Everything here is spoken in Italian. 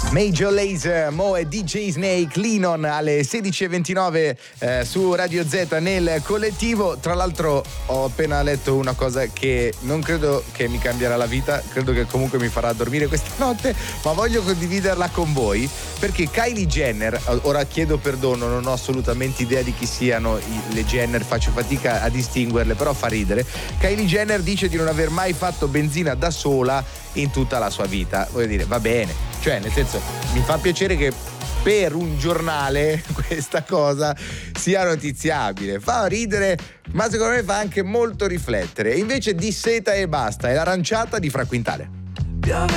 Major Lazer, Mo e DJ Snake, Linon alle 16.29 su Radio Z nel collettivo. Tra l'altro ho appena letto una cosa che non credo che mi cambierà la vita, credo che comunque mi farà dormire questa notte, ma voglio condividerla con voi perché Kylie Jenner, ora chiedo perdono, non ho assolutamente idea di chi siano le Jenner, faccio fatica a distinguerle, però fa ridere. Kylie Jenner dice di non aver mai fatto benzina da sola in tutta la sua vita. Voglio dire, va bene, cioè nel senso mi fa piacere che per un giornale questa cosa sia notiziabile, fa ridere ma secondo me fa anche molto riflettere. Invece di Seta e basta è l'aranciata di Fra Quintale. Piove